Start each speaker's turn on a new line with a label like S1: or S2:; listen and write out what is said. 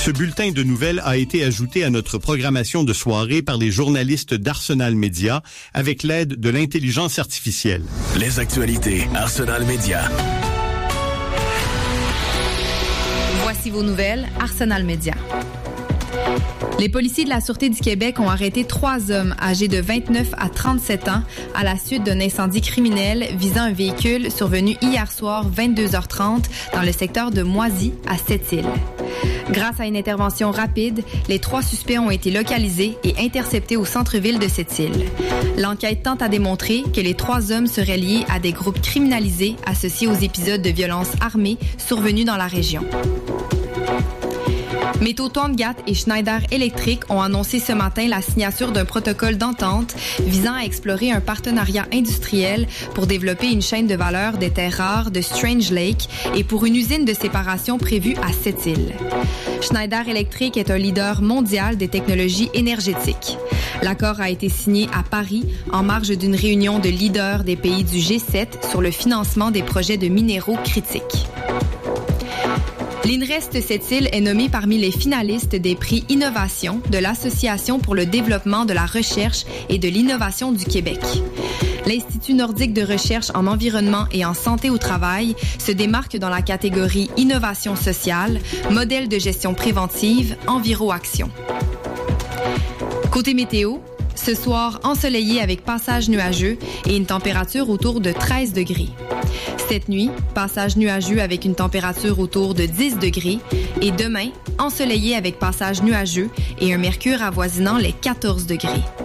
S1: Ce bulletin de nouvelles a été ajouté à notre programmation de soirée par les journalistes d'Arsenal Media avec l'aide de l'intelligence artificielle.
S2: Les actualités Arsenal Media.
S3: Voici vos nouvelles Arsenal Media. Les policiers de la Sûreté du Québec ont arrêté 3 hommes âgés de 29 à 37 ans à la suite d'un incendie criminel visant un véhicule survenu hier soir 22h30 dans le secteur de Moisy à Sept-Îles. Grâce à une intervention rapide, les 3 suspects ont été localisés et interceptés au centre-ville de Sept-Îles. L'enquête tente à démontrer que les 3 hommes seraient liés à des groupes criminalisés associés aux épisodes de violence armée survenus dans la région. Métaux Torngat et Schneider Electric ont annoncé ce matin la signature d'un protocole d'entente visant à explorer un partenariat industriel pour développer une chaîne de valeur des terres rares de Strange Lake et pour une usine de séparation prévue à Sept-Îles. Schneider Electric est un leader mondial des technologies énergétiques. L'accord a été signé à Paris en marge d'une réunion de leaders des pays du G7 sur le financement des projets de minéraux critiques. L'INREST Sept-Îles est nommé parmi les finalistes des prix Innovation de l'Association pour le développement de la recherche et de l'innovation du Québec. L'Institut nordique de recherche en environnement et en santé au travail se démarque dans la catégorie Innovation sociale, modèle de gestion préventive, Enviro-Action. Côté météo, ce soir, ensoleillé avec passage nuageux et une température autour de 13 degrés. Cette nuit, passage nuageux avec une température autour de 10 degrés. Et demain, ensoleillé avec passage nuageux et un mercure avoisinant les 14 degrés.